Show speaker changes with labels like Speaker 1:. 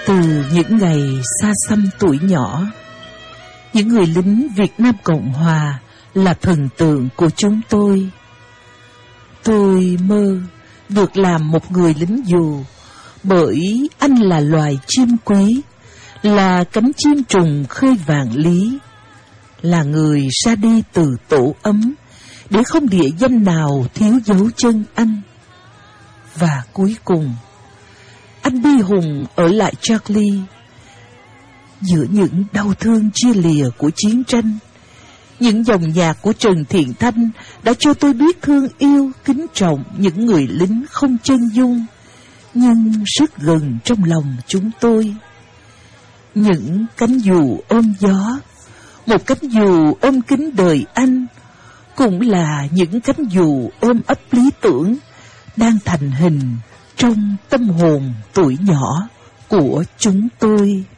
Speaker 1: Từ những ngày xa xăm tuổi nhỏ, những người lính Việt Nam Cộng Hòa là thần tượng của chúng tôi. Tôi mơ được làm một người lính dù, bởi anh là loài chim quý, là cánh chim trùng khơi vạn lý, là người ra đi từ tổ ấm, để không địa danh nào thiếu dấu chân anh. Và cuối cùng, anh Bi Hùng ở lại Charlie. Giữa những đau thương chia lìa của chiến tranh, những dòng nhạc của Trần Thiện Thanh đã cho tôi biết thương yêu, kính trọng những người lính không chân dung, nhưng rất gần trong lòng chúng tôi. Những cánh dù ôm gió, một cánh dù ôm kín đời anh, cũng là những cánh dù ôm ấp lý tưởng đang thành hình trong tâm hồn tuổi nhỏ của chúng tôi.